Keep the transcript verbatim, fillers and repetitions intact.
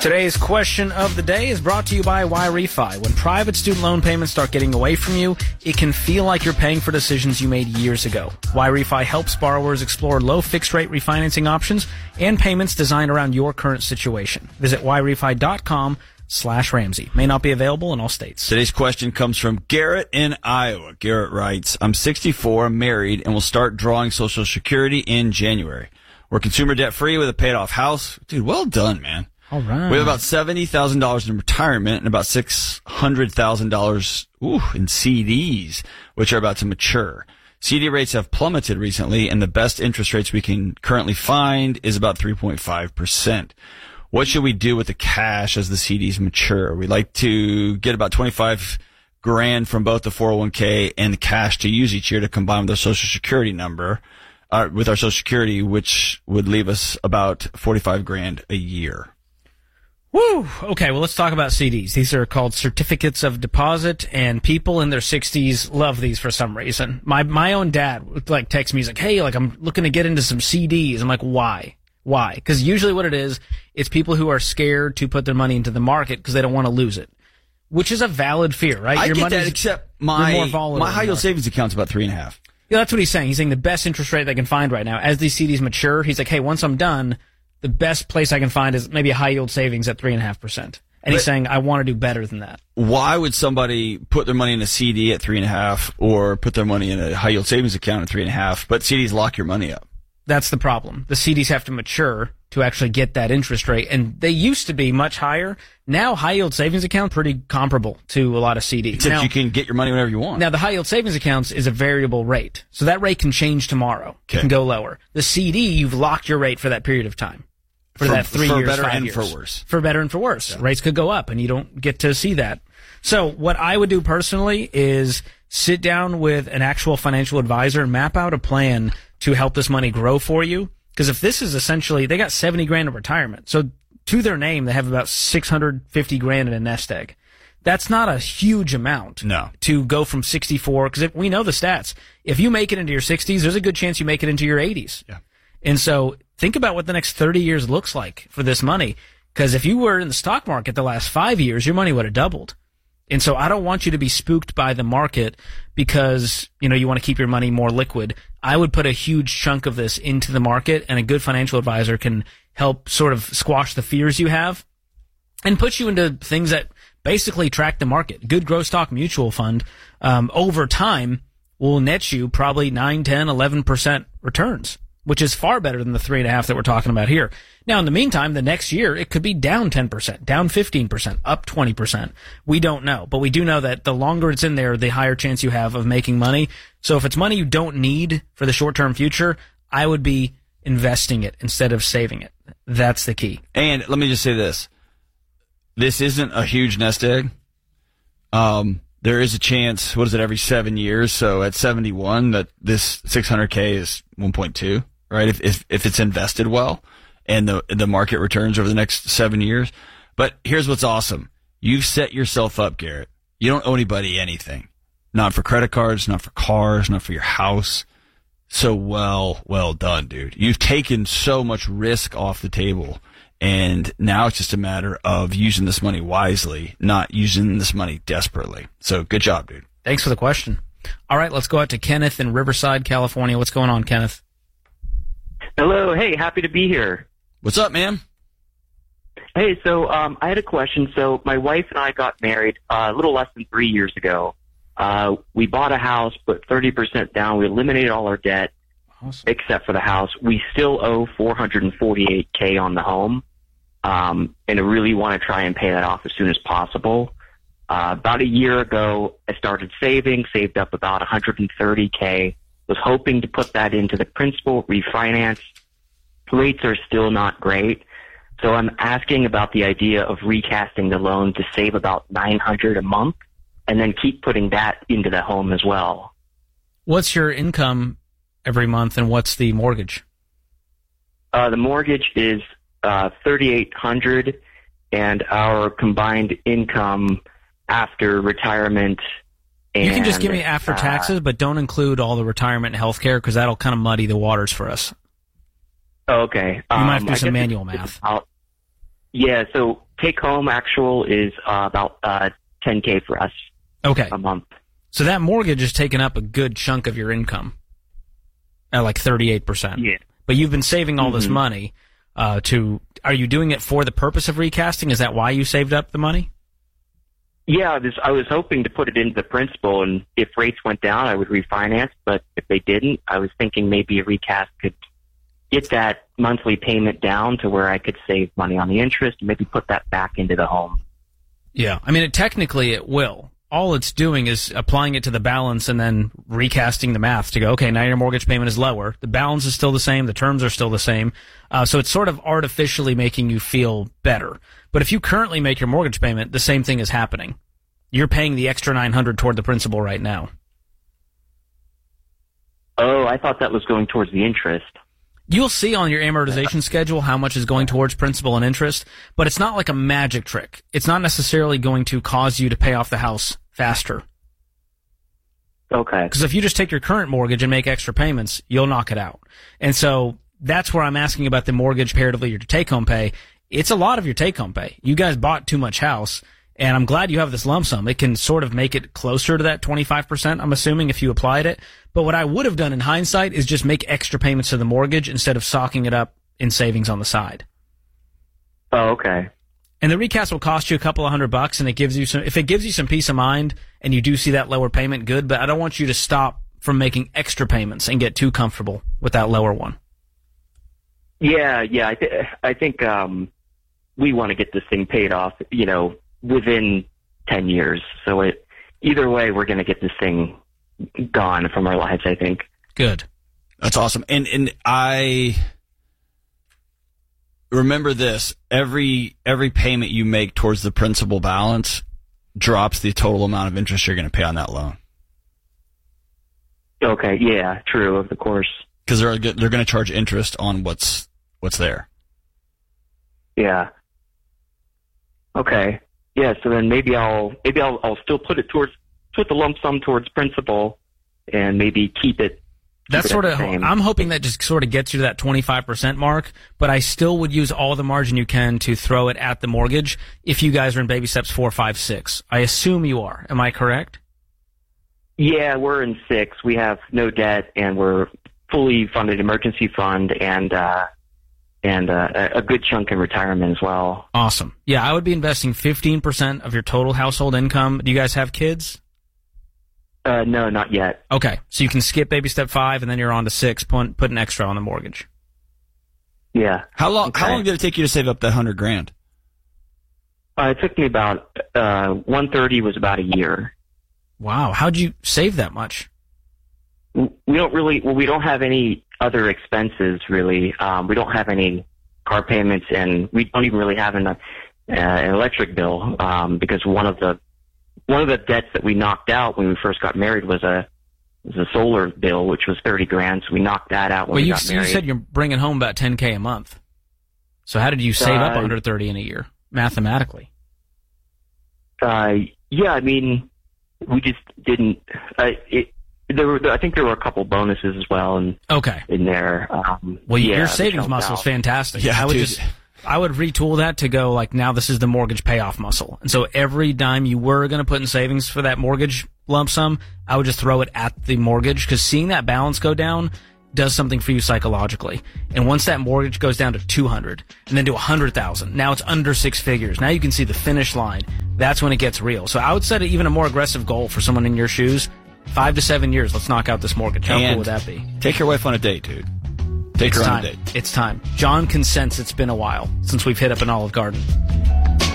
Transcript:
Today's question of the day is brought to you by YRefi. When private student loan payments start getting away from you, it can feel like you're paying for decisions you made years ago. YRefi helps borrowers explore low fixed-rate refinancing options and payments designed around your current situation. Visit YRefi.com slash Ramsey. May not be available in all states. Today's question comes from Garrett in Iowa. Garrett writes, I'm sixty-four, married, and will start drawing Social Security in January. We're consumer debt-free with a paid-off house. Dude, well done, man. All right. We have about seventy thousand dollars in retirement and about six hundred thousand dollars ooh, in C Ds, which are about to mature. C D rates have plummeted recently, and the best interest rates we can currently find is about three point five percent. What should we do with the cash as the C Ds mature? We'd like to get about twenty-five grand from both the four oh one k and the cash to use each year to combine with our Social Security number, uh, with our Social Security, which would leave us about forty-five grand a year. Woo! Okay, well, let's talk about C Ds. These are called certificates of deposit, and people in their sixties love these for some reason. My my own dad would, like, text me. He's like, hey, like, I'm looking to get into some C Ds. I'm like, why? Why? Because usually what it is, it's people who are scared to put their money into the market because they don't want to lose it, which is a valid fear, right? I Your get that, money's- except you're my, more volatile my high than yield that. savings account's about three and a half. Yeah, that's what he's saying. He's saying the best interest rate they can find right now. As these C Ds mature, he's like, hey, once I'm done, the best place I can find is maybe a high yield savings at three and a half percent. And he's But- saying, I want to do better than that. Why would somebody put their money in a C D at three and a half or put their money in a high yield savings account at three and a half? But C Ds lock your money up. That's the problem. The C Ds have to mature to actually get that interest rate, and they used to be much higher. Now, high yield savings account pretty comparable to a lot of C Ds. Except now, you can get your money whenever you want. now, the high yield savings accounts is a variable rate, so that rate can change tomorrow. Okay. It can go lower. The C D, you've locked your rate for that period of time. For, For- that three for years, better five and years. for worse. For better and for worse. Yeah. Rates could go up, and you don't get to see that. So what I would do personally is sit down with an actual financial advisor and map out a plan to help this money grow for you. Because if this is essentially, they got seventy grand of retirement. So to their name, they have about six hundred fifty grand in a nest egg. That's not a huge amount. No. To go from sixty-four, because we know the stats. If you make it into your sixties, there's a good chance you make it into your eighties. Yeah. And so think about what the next thirty years looks like for this money. Because if you were in the stock market the last five years, your money would have doubled. And so I don't want you to be spooked by the market because, you know, you want to keep your money more liquid. I would put a huge chunk of this into the market, and a good financial advisor can help sort of squash the fears you have and put you into things that basically track the market. Good growth stock mutual fund, um, over time will net you probably nine, ten, eleven percent returns, which is far better than the three and a half that we're talking about here. Now, in the meantime, the next year, it could be down ten percent, down fifteen percent, up twenty percent. We don't know, but we do know that the longer it's in there, the higher chance you have of making money. So if it's money you don't need for the short-term future, I would be investing it instead of saving it. That's the key. And let me just say this. This isn't a huge nest egg. Um, there is a chance, what is it, every seven years, so at seventy-one, that this six hundred K is one point two, right? If, if, if it's invested well and the, the market returns over the next seven years. But here's what's awesome. You've set yourself up, Garrett. You don't owe anybody anything. Not for credit cards, not for cars, not for your house. So well, well done, dude. You've taken so much risk off the table. And now it's just a matter of using this money wisely, not using this money desperately. So good job, dude. Thanks for the question. All right, let's go out to Kenneth in Riverside, California. What's going on, Kenneth? Hello. Hey, happy to be here. What's up, man? Hey, so um, I had a question. So my wife and I got married uh, a little less than three years ago. Uh, we bought a house, put thirty percent down. We eliminated all our debt. Awesome. Except for the house. We still owe four hundred forty-eight K on the home, um, and I really want to try and pay that off as soon as possible. Uh, about a year ago, I started saving, saved up about one hundred thirty K, was hoping to put that into the principal, refinance. Rates are still not great, so I'm asking about the idea of recasting the loan to save about nine hundred a month, and then keep putting that into the home as well. What's your income every month, and what's the mortgage? Uh, the mortgage is uh, thirty-eight hundred, and our combined income after retirement. And, you can just give me after uh, taxes, but don't include all the retirement and health care because that'll kind of muddy the waters for us. Okay. You um, might have to do I some guess manual it's math. About, yeah, so take home actual is uh, about uh, ten K for us Okay. a month. So that mortgage is taking up a good chunk of your income at like thirty-eight percent. Yeah. But you've been saving all Mm-hmm. this money uh, to, are you doing it for the purpose of recasting? Is that why you saved up the money? Yeah, I was, I was hoping to put it into the principal, and if rates went down, I would refinance. But if they didn't, I was thinking maybe a recast could get that monthly payment down to where I could save money on the interest and maybe put that back into the home. Yeah. I mean, it, technically it will. All it's doing is applying it to the balance and then recasting the math to go, okay, now your mortgage payment is lower. The balance is still the same. The terms are still the same. Uh, so it's sort of artificially making you feel better. But if you currently make your mortgage payment, the same thing is happening. You're paying the extra nine hundred dollars toward the principal right now. Oh, I thought that was going towards the interest. You'll see on your amortization schedule how much is going towards principal and interest, but it's not like a magic trick. It's not necessarily going to cause you to pay off the house faster. Okay. Because if you just take your current mortgage and make extra payments, you'll knock it out. And so that's where I'm asking about the mortgage comparatively your take-home pay. It's a lot of your take-home pay. You guys bought too much house, and I'm glad you have this lump sum. It can sort of make it closer to that twenty-five percent, I'm assuming, if you applied it. But what I would have done in hindsight is just make extra payments to the mortgage instead of socking it up in savings on the side. Oh, okay. And the recast will cost you a couple of hundred bucks, and it gives you some, if it gives you some peace of mind and you do see that lower payment, good, but I don't want you to stop from making extra payments and get too comfortable with that lower one. Yeah, yeah. I, th- I think um, we want to get this thing paid off, you know, within ten years. So it, either way, we're going to get this thing gone from our lives, I think. Good. That's awesome. And and I remember this. Every every payment you make towards the principal balance drops the total amount of interest you're going to pay on that loan. Okay, yeah, true, of course. Because they're they're going to charge interest on what's what's there. Yeah. Okay. Yeah, so then maybe I'll maybe I'll I'll still put it towards put the lump sum towards principal and maybe keep it. That's keep it sort at of, the same. I'm hoping that just sort of gets you to that twenty-five percent mark, but I still would use all the margin you can to throw it at the mortgage if you guys are in baby steps four, five, six. I assume you are. Am I correct? Yeah, we're in six. We have no debt, and we're fully funded emergency fund, and uh, and uh, a good chunk in retirement as well. Awesome. Yeah, I would be investing fifteen percent of your total household income. Do you guys have kids? Uh, no, not yet. Okay, so you can skip baby step five, and then you're on to six. Put, put an extra on the mortgage. Yeah. How long? Okay. How long did it take you to save up that hundred grand? Uh, it took me about uh, one thirty was about a year. Wow, how'd you save that much? We don't really. Well, we don't have any other expenses really. Um, we don't have any car payments, and we don't even really have an, uh, an electric bill um, because one of the one of the debts that we knocked out when we first got married was a was a solar bill, which was thirty grand. So we knocked that out when Well, we you, got you married. said you're bringing home about ten K a month. So how did you save up Uh, one hundred thirty in a year mathematically? Uh, yeah, I mean, we just didn't. Uh, it, there were, I think there were a couple bonuses as well, in Okay. in there. Um, Well, yeah, your that savings helped muscle is out. fantastic. Yeah, I would dude. just, I would retool that to go like, now this is the mortgage payoff muscle. And so every dime you were going to put in savings for that mortgage lump sum, I would just throw it at the mortgage, because seeing that balance go down does something for you psychologically. And once that mortgage goes down to two hundred and then to one hundred thousand, now it's under six figures. Now you can see the finish line. That's when it gets real. So I would set even a more aggressive goal for someone in your shoes. Five to seven years. Let's knock out this mortgage. How And cool would that be? Take your wife on a date, dude. Take It's her time. on a date. It's time. John consents. It's been a while since we've hit up an Olive Garden.